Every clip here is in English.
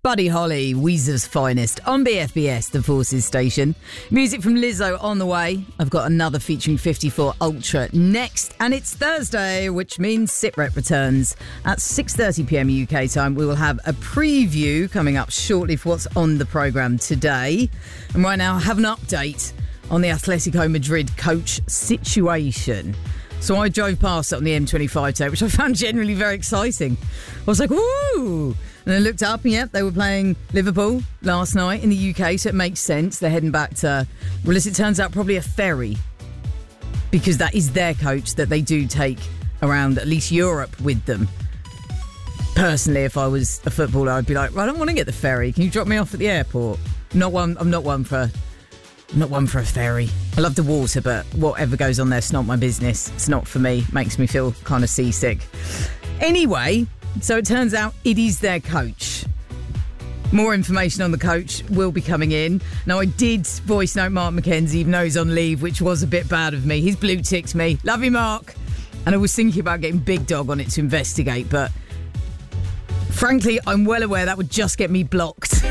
Buddy Holly, Weezer's finest, on BFBS, the Forces station. Music from Lizzo on the way. I've got another featuring 54 Ultra next, and it's Thursday, which means SitRep returns at 6:30pm UK time. We will have a preview coming up shortly for what's on the programme today. And right now, I have an update on the Atletico Madrid coach situation. So I drove past it on the M25 today, which I found generally very exciting. I was like, woo! And I looked up and, they were playing Liverpool last night in the UK, so it makes sense. They're heading back to, well, as it turns out, probably a ferry, because that is their coach that they do take around at least Europe with them. Personally, if I was a footballer, I'd be like, I don't want to get the ferry. Can you drop me off at the airport? I'm not one for a ferry. I love the water, but whatever goes on there, it's not my business. It's not for me. Makes me feel kind of seasick. Anyway, so it turns out it is their coach. More information on the coach will be coming in. Now, I did voice note Mark McKenzie, even though he's on leave, which was a bit bad of me. He's blue ticked me. Love you, Mark. And I was thinking about getting Big Dog on it to investigate, but frankly, I'm well aware that would just get me blocked.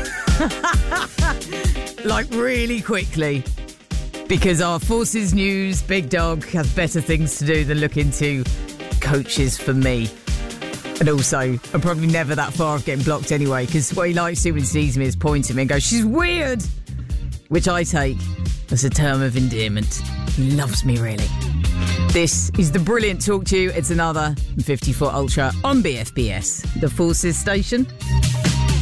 Like, really quickly. Because our Forces News Big Dog has better things to do than look into coaches for me. And also, I'm probably never that far off getting blocked anyway, because what he likes to do when he sees me is point at me and go, she's weird! Which I take as a term of endearment. He loves me, really. This is the Brilliant Talk to You. It's another 54 Ultra on BFBS, the Forces station.